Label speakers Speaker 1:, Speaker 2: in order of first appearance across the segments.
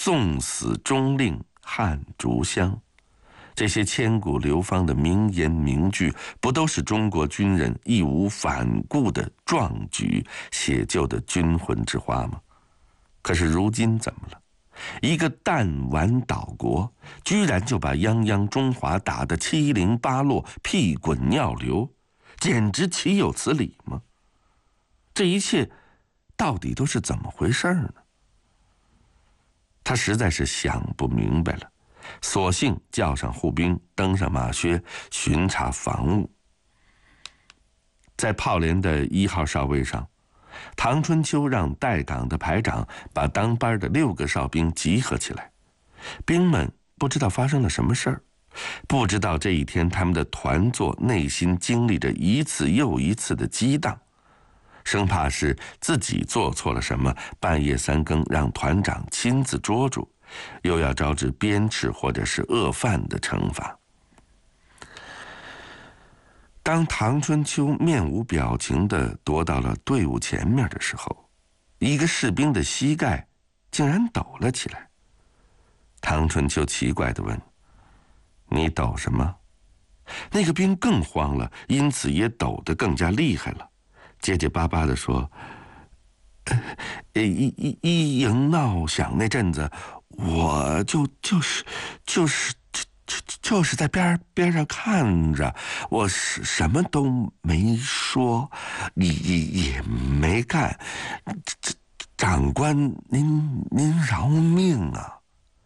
Speaker 1: 送死终令汉竹乡。这些千古流芳的名言名句，不都是中国军人义无反顾的壮举，写就的军魂之花吗？可是如今怎么了？一个弹丸岛国，居然就把泱泱中华打得七零八落、屁滚尿流，简直岂有此理吗？这一切到底都是怎么回事呢？他实在是想不明白了，索性叫上护兵，登上马靴，巡查防务。在炮连的1号哨位上，唐春秋让带岗的排长把当班的6个哨兵集合起来。兵们不知道发生了什么事儿，不知道这一天他们的团座内心经历着一次又一次的激荡，生怕是自己做错了什么，半夜3更让团长亲自捉住，又要招致鞭笞或者是恶犯的惩罚。当唐春秋面无表情地踱到了队伍前面的时候，一个士兵的膝盖竟然抖了起来。唐春秋奇怪地问：“你抖什么？”那个兵更慌了，因此也抖得更加厉害了，结结巴巴地说：“一营闹响那阵子，我就是在边上看着，我什么都没说，也没干。长官，您饶命啊！”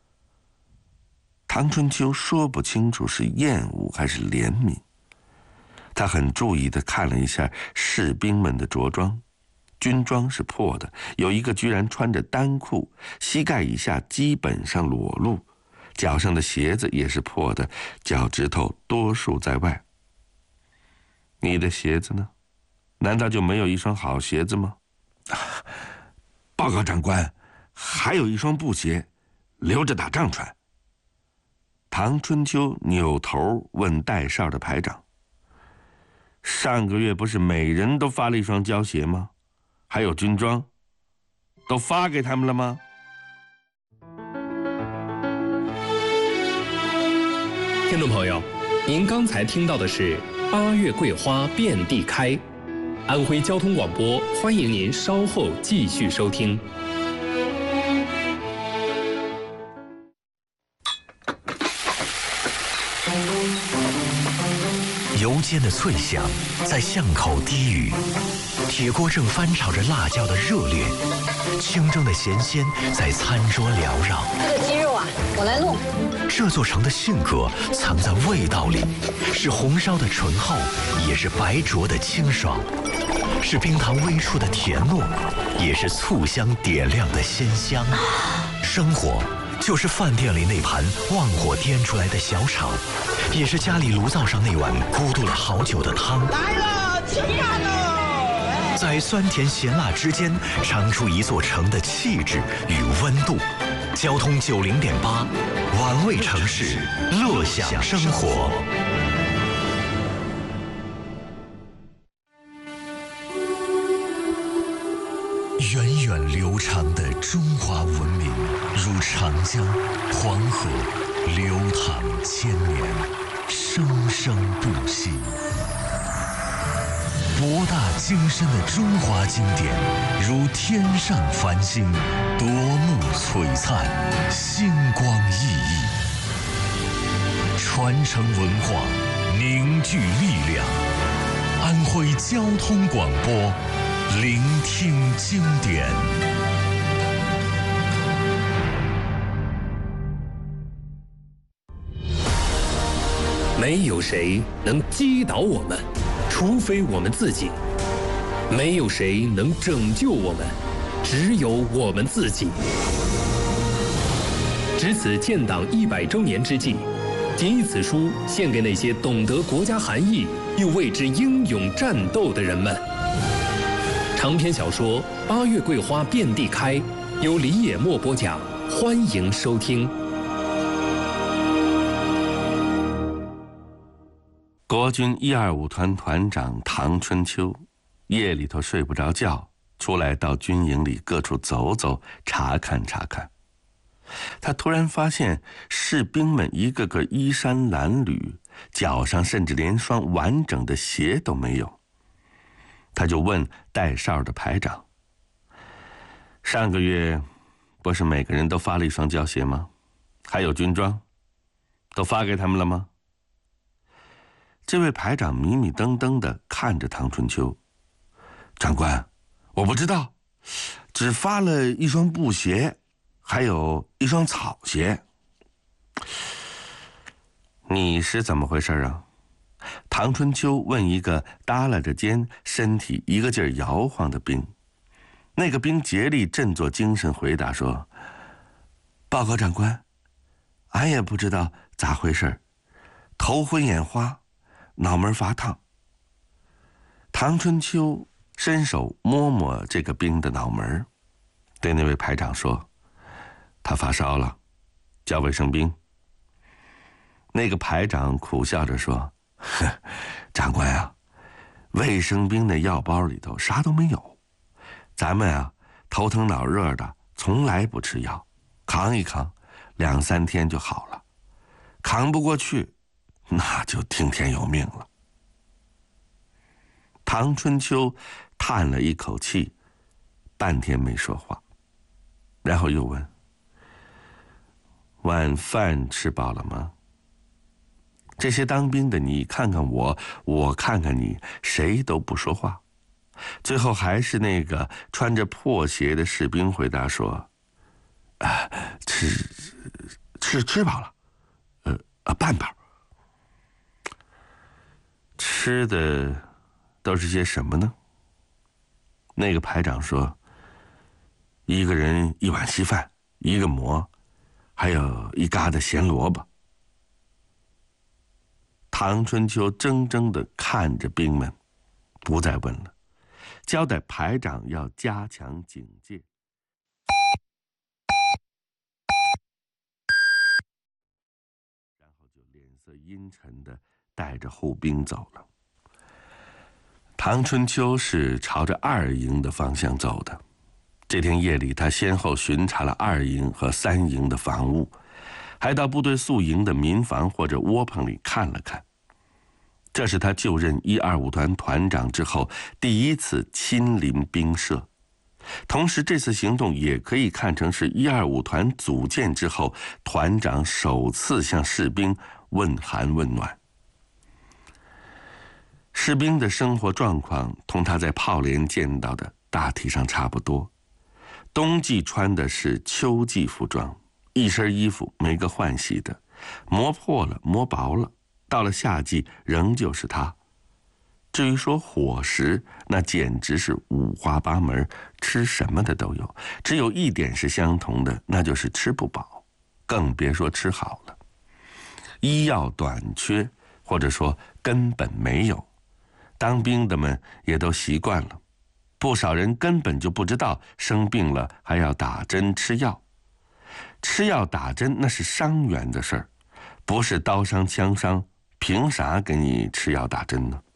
Speaker 1: 唐春秋说不清楚是厌恶还是怜悯。他很注意地看了一下士兵们的着装，军装是破的，有一个居然穿着单裤，膝盖以下基本上裸露，脚上的鞋子也是破的，脚趾头多数在外。你的鞋子呢？难道就没有一双好鞋子吗？报告长官，还有一双布鞋，留着打仗穿。唐春秋扭头问带哨的排长：“上个月不是每人都发了一双胶鞋吗？还有军装，都发给他们了吗？”
Speaker 2: 听众朋友，您刚才听到的是8月桂花遍地开，安徽交通广播欢迎您稍后继续收听。
Speaker 3: 油煎的脆响在巷口低语，铁锅正翻炒着辣椒的热烈，清蒸的咸鲜在餐桌缭绕。
Speaker 4: 这个鸡肉啊，我来弄。
Speaker 3: 这座城的性格藏在味道里，是红烧的醇厚，也是白灼的清爽，是冰糖微出的甜糯，也是醋香点亮的鲜香。生活就是饭店里那盘旺火颠出来的小炒，也是家里炉灶上那碗咕嘟了好久的汤。
Speaker 5: 来了，吃饭喽！
Speaker 3: 在酸甜咸辣之间，尝出一座城的气质与温度。交通90.8，玩味城市，乐享生活。源远流长的中华文明，如长江、黄河，流淌千年，生生不息。博大精深的中华经典，如天上繁星，夺目璀璨，星光熠熠。传承文化，凝聚力量。安徽交通广播，聆听经典。
Speaker 2: 没有谁能击倒我们，除非我们自己；没有谁能拯救我们，只有我们自己。值此建党100周年之际，谨以此书献给那些懂得国家含义又为之英勇战斗的人们。长篇小说《8月桂花遍地开》由李野墨播讲，欢迎收听。
Speaker 1: 国军125团团长唐春秋夜里头睡不着觉，出来到军营里各处走走，查看查看。 他突然发现士兵们一个个衣衫褴褛，脚上甚至连双完整的鞋都没有。他就问带哨的排长：“上个月不是每个人都发了一双胶鞋吗？还有军装，都发给他们了吗？”这位排长迷迷瞪瞪地看着唐春秋：“长官，我不知道，只发了一双布鞋，还有一双草鞋。”“你是怎么回事啊？”唐春秋问一个耷拉着肩、身体一个劲儿摇晃的兵。那个兵竭力振作精神回答说：“报告长官，俺也不知道咋回事，头昏眼花，脑门发烫。”唐春秋伸手摸摸这个兵的脑门，对那位排长说：“他发烧了，叫卫生兵。”那个排长苦笑着说：“长官啊，卫生兵的药包里头啥都没有，咱们啊头疼脑热的从来不吃药，扛一扛2、3天就好了，扛不过去那就听天由命了。”唐春秋叹了一口气，半天没说话，然后又问：“晚饭吃饱了吗？”这些当兵的你看看我，我看看你，谁都不说话。最后还是那个穿着破鞋的士兵回答说：“吃饱了，半饱。”吃的都是些什么呢？那个排长说：“一个人1碗稀饭，一个馍，还有一疙瘩咸萝卜。”唐春秋怔怔地看着兵们，不再问了，交代排长要加强警戒。然后就脸色阴沉地带着护兵走了。唐春秋是朝着2营的方向走的。这天夜里，他先后巡查了2营和3营的房屋，还到部队宿营的民房或者窝棚里看了看。这是他就任125团团长之后第一次亲临兵舍，同时这次行动也可以看成是125团组建之后团长首次向士兵问寒问暖。士兵的生活状况同他在炮连见到的大体上差不多，冬季穿的是秋季服装，一身衣服没个换洗的，磨破了磨薄了，到了夏季仍旧是它。至于说伙食，那简直是五花八门，吃什么的都有，只有一点是相同的，那就是吃不饱，更别说吃好了。医药短缺，或者说根本没有，当兵的们也都习惯了，不少人根本就不知道生病了还要打针吃药。吃药打针那是伤员的事儿，不是刀伤枪伤，凭啥给你吃药打针呢？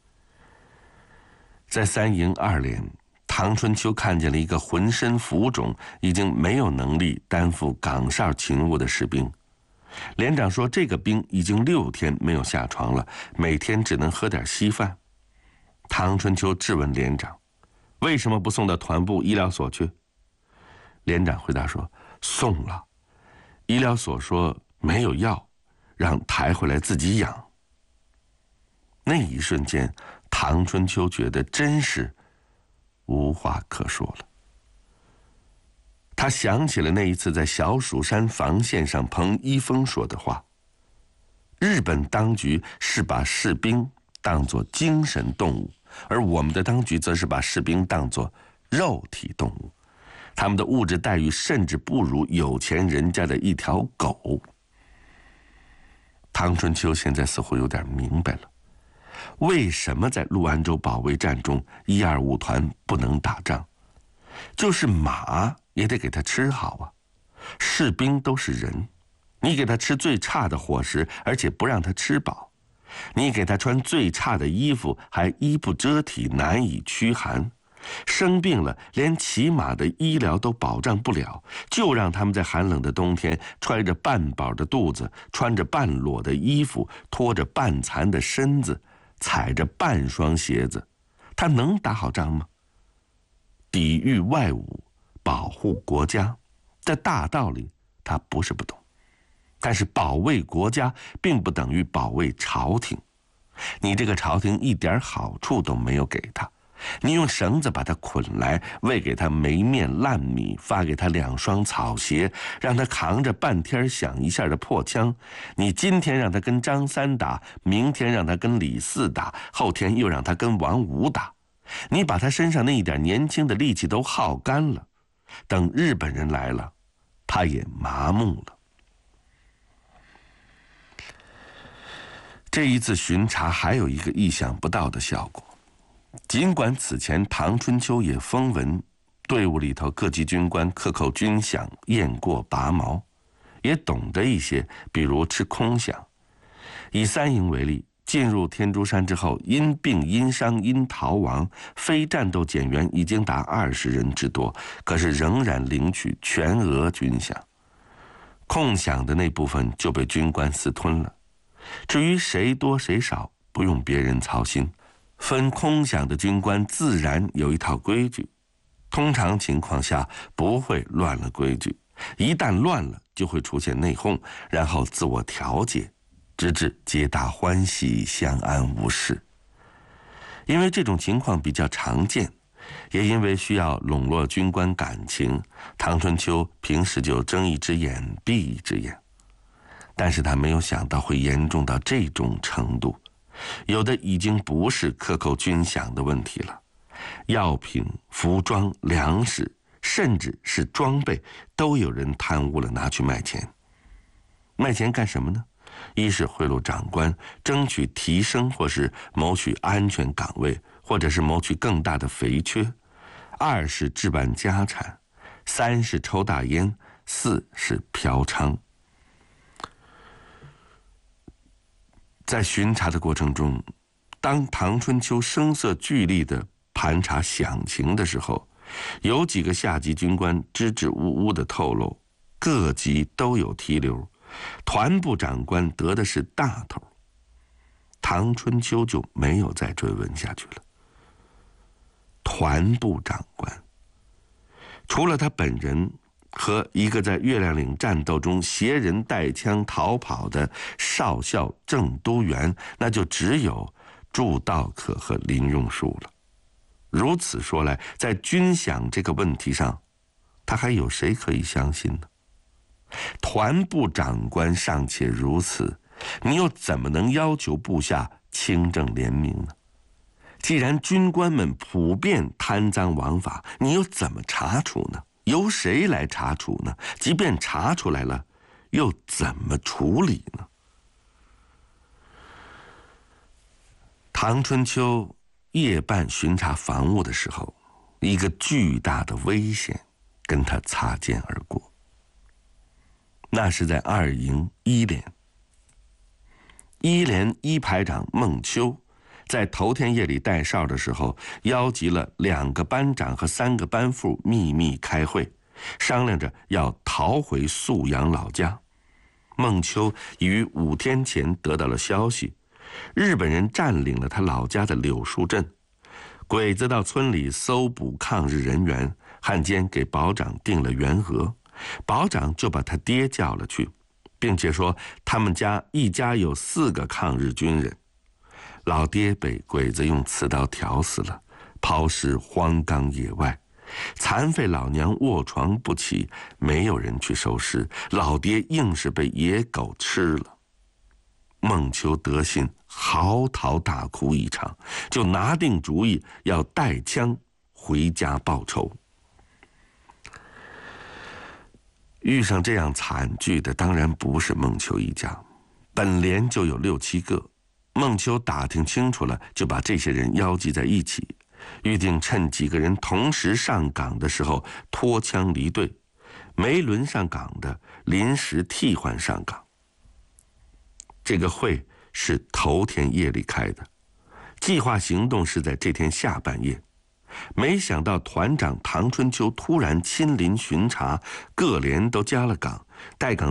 Speaker 1: 在3营2连，唐春秋看见了一个浑身浮肿，已经没有能力担负岗哨勤务的士兵。连长说，这个兵已经6天没有下床了，每天只能喝点稀饭。唐春秋质问连长，为什么不送到团部医疗所去？连长回答说，送了，医疗所说没有药，让抬回来自己养。那一瞬间，唐春秋觉得真是无话可说了。他想起了那一次在小蜀山防线上彭一峰说的话，日本当局是把士兵当作精神动物，而我们的当局则是把士兵当作肉体动物，他们的物质待遇甚至不如有钱人家的一条狗。唐春秋现在似乎有点明白了，为什么在陆安州保卫战中125团不能打仗，就是马也得给他吃好啊。士兵都是人，你给他吃最差的伙食，而且不让他吃饱，你给他穿最差的衣服，还衣不遮体，难以驱寒， 生病了连起码的医疗都保障不了，就让他们在寒冷的冬天揣着半饱的肚子，穿着半裸的衣服，拖着半残的身子，踩着半双鞋子，他能打好仗吗？抵御外侮，保护国家，这大道理他不是不懂，但是保卫国家并不等于保卫朝廷。你这个朝廷一点好处都没有给他，你用绳子把他捆来，喂给他霉面烂米，发给他2双草鞋，让他扛着半天响一下的破枪。你今天让他跟张三打，明天让他跟李四打，后天又让他跟王五打。你把他身上那一点年轻的力气都耗干了，等日本人来了，他也麻木了。这一次巡查还有一个意想不到的效果。尽管此前唐春秋也风闻队伍里头各级军官克扣军饷，雁过拔毛，也懂得一些，比如吃空饷。以三营为例，进入天竺山之后，因病因伤因逃亡，非战斗减员已经达20人之多，可是仍然领取全额军饷，空饷的那部分就被军官私吞了。至于谁多谁少，不用别人操心。分空饷的军官自然有一套规矩，通常情况下不会乱了规矩，一旦乱了就会出现内讧，然后自我调节，直至皆大欢喜，相安无事。因为这种情况比较常见，也因为需要笼络军官感情，唐春秋平时就睁一只眼闭一只眼。但是他没有想到会严重到这种程度，有的已经不是克扣军饷的问题了，药品、服装、粮食，甚至是装备，都有人贪污了拿去卖钱。卖钱干什么呢？一是贿赂长官，争取提升，或是谋取安全岗位，或者是谋取更大的肥缺；二是置办家产；三是抽大烟；四是嫖娼。在巡查的过程中，当唐春秋声色俱厉地盘查饷情的时候，有几个下级军官支支吾吾地透露，各级都有提留，团部长官得的是大头。唐春秋就没有再追问下去了。团部长官，除了他本人和一个在月亮岭战斗中携人带枪逃跑的少校郑督员，那就只有祝道可和林用树了。如此说来，在军饷这个问题上，他还有谁可以相信呢？团部长官尚且如此，你又怎么能要求部下清正廉明呢？既然军官们普遍贪赃枉法，你又怎么查处呢？由谁来查处呢？即便查出来了，又怎么处理呢？唐春秋夜半巡查防务的时候，一个巨大的危险跟他擦肩而过。那是在2营1连，1连1排长孟秋在头天夜里带哨的时候，邀集了2个班长和3个班副秘密开会，商量着要逃回宿阳老家。孟秋已于5天前得到了消息，日本人占领了他老家的柳树镇，鬼子到村里搜捕抗日人员，汉奸给保长定了员额，保长就把他爹叫了去，并且说他们家一家有4个抗日军人。老爹被鬼子用刺刀挑死了，抛尸荒冈野外，残废老娘卧床不起，没有人去收尸，老爹硬是被野狗吃了。孟秋得信，嚎啕大哭一场，就拿定主意要带枪回家报仇。遇上这样惨剧的当然不是孟秋一家，本连就有6、7个。孟秋打听清楚了，就把这些人邀集在一起，预定趁几个人同时上岗的时候脱枪离队，没轮上岗的临时替换上岗。这个会是头天夜里开的，计划行动是在这天下半夜。 没想到团长唐春秋突然亲临巡查，各连都加了岗，待岗